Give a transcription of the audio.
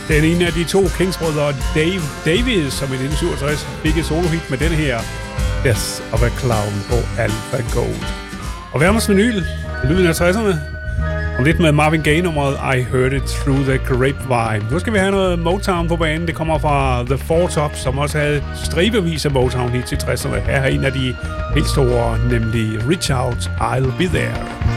Den ene af de to Kings-brødre, Dave Davies, som i 1967 fik et solo-hit med denne her Death of a Clown på Alpha Gold. Og verdens vinyl, lyden af 60'erne, og lidt med Marvin Gaye-nummeret I Heard It Through the Grapevine. Nu skal vi have noget Motown på banen. Det kommer fra The Four Tops, som også havde stribevis af Motown hits i 60'erne. Her er en af de helt store, nemlig Reach Out, I'll Be There.